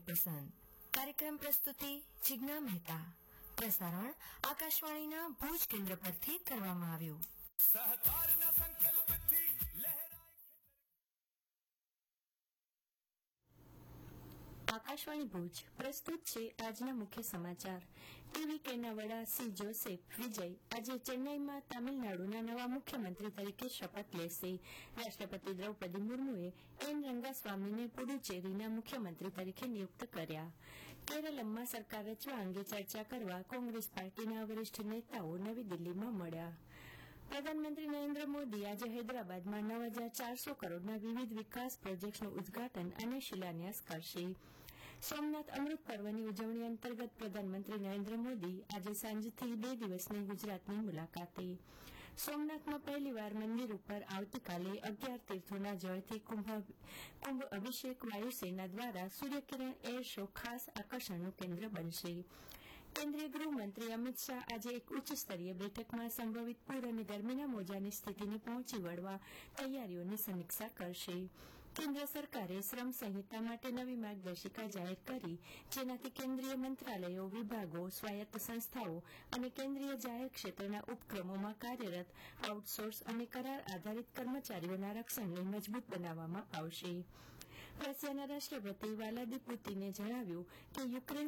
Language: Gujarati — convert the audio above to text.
પસંદ. કાર્યક્રમ પ્રસ્તુતિ જિજ્ઞા મહેતા. પ્રસારણ આકાશવાણીના ભુજ કેન્દ્ર પરથી કરવામાં આવ્યું. સહકારના સંકલ્પથી આકાશવાણી ભુજ પ્રસ્તુત છે આજના મુખ્ય સમાચાર. ટીવીકેના વડા સી જોસેફ વિજય આજે ચેન્નઈમાં તામિલનાડુના નવા મુખ્યમંત્રી તરીકે શપથ લેશે. રાષ્ટ્રપતિ દ્રૌપદી મુર્મુએ એન રંગાસ્વામીને પુડુચેરીના મુખ્યમંત્રી તરીકે નિયુક્ત કર્યા. કેરળમાં સરકાર રચવા અંગે ચર્ચા કરવા કોંગ્રેસ પાર્ટીના વરિષ્ઠ નેતાઓ નવી દિલ્હીમાં મળ્યા. પ્રધાનમંત્રી નરેન્દ્ર મોદી આજે હૈદરાબાદમાં 9,400 કરોડના વિવિધ વિકાસ પ્રોજેક્ટ્સનું ઉદઘાટન અને શિલાન્યાસ કરશે. સોમનાથ અમૃત પર્વની ઉજવણી અંતર્ગત પ્રધાનમંત્રી નરેન્દ્ર મોદી આજે સાંજથી 2 દિવસની ગુજરાતની મુલાકાતે. સોમનાથમાં પહેલીવાર મંદિર ઉપર આવતીકાલે 11 તીર્થોના જળથી કુંભ અભિષેક વાયુસેના દ્વારા સૂર્યકિરણ એર શો ખાસ આકર્ષણનું કેન્દ્ર બનશે. કેન્દ્રીય ગૃહમંત્રી અમિત શાહ આજે એક ઉચ્ચ સ્તરીય બેઠકમાં સંભવિત પૂર અને ગરમીના મોજાની સ્થિતિને પહોંચી વળવા તૈયારીઓની સમીક્ષા કરશે. કેન્દ્ર સરકારે શ્રમ સંહિતા માટે નવી માર્ગદર્શિકા જાહેર કરી, જેનાથી કેન્દ્રીય મંત્રાલયો, વિભાગો, સ્વાયત્ત સંસ્થાઓ અને કેન્દ્રીય જાહેર ક્ષેત્રના ઉપક્રમોમાં કાર્યરત આઉટસોર્સ અને કરાર આધારિત કર્મચારીઓના રક્ષણને મજબૂત બનાવવામાં આવશે. રશિયાના રાષ્ટ્રપતિ વ્લાદિમીર પુતિને જણાવ્યું કે યુક્રેન